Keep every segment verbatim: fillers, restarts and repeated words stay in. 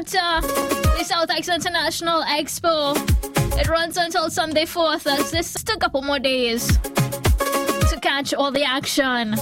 about uh, the Southex International Expo. It runs until Sunday fourth. That's just a couple more days to catch all the action. And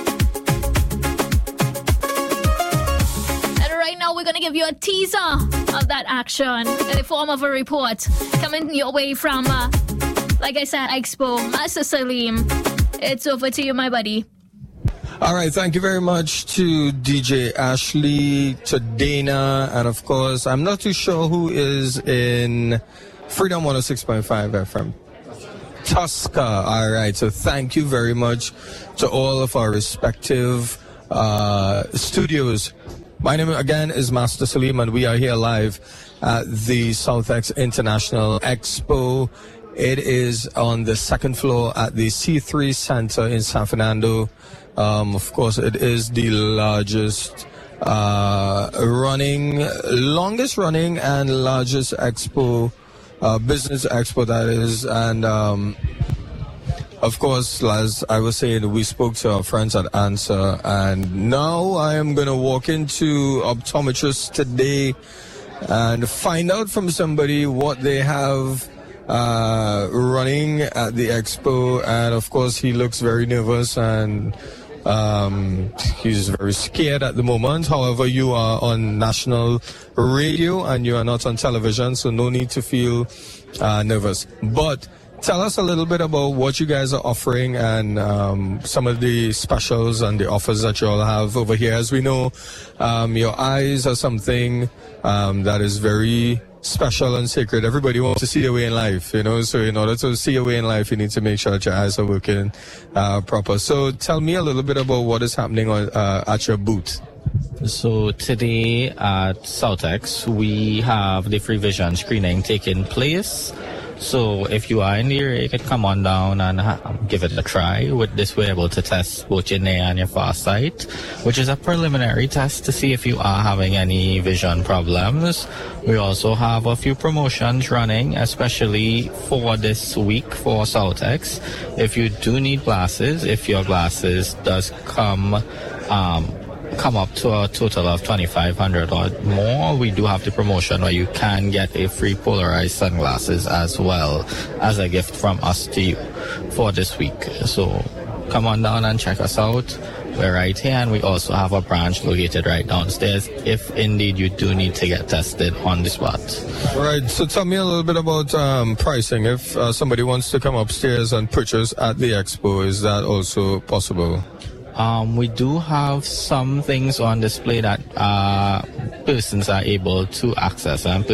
right now we're going to give you a teaser of that action in the form of a report coming your way from, uh, like I said, Expo. Master Salim, it's over to you, my buddy. All right, thank you very much to D J Ashley, to Dana, and of course, I'm not too sure who is in Freedom one oh six point five F M. Tusker. All right, so thank you very much to all of our respective uh, studios. My name again is Master Salim, and we are here live at the Southex International Expo. It is on the second floor at the C three Center in San Fernando. Um, of course, it is the largest uh, running, longest running and largest expo, uh, business expo that is. And um, of course, as I was saying, we spoke to our friends at Answer, and now I am going to walk into Optometrist today and find out from somebody what they have uh, running at the expo. And of course, he looks very nervous and Um, he's very scared at the moment. However, you are on national radio and you are not on television, so no need to feel uh, nervous. But tell us a little bit about what you guys are offering and um, some of the specials and the offers that you all have over here. As we know, um, your eyes are something um, that is very special and sacred. Everybody wants to see their way in life, you know, so in order to see your way in life, you need to make sure that your eyes are working uh, proper. So tell me a little bit about what is happening on, uh, at your booth. So today at Southex, we have the free vision screening taking place. So if you are in the area, you can come on down and ha- give it a try. With this, we're able to test both your near and your far sight, which is a preliminary test to see if you are having any vision problems. We also have a few promotions running, especially for this week for Southex. If you do need glasses, if your glasses does come um, come up to a total of twenty-five hundred or more, we do have the promotion where you can get a free polarized sunglasses as well as a gift from us to you for this week. So come on down and check us out. We're right here, and we also have a branch located right downstairs if indeed you do need to get tested on the spot. All right, so tell me a little bit about um, pricing. If uh, somebody wants to come upstairs and purchase at the expo, is that also possible? Um, we do have some things on display that uh, persons are able to access and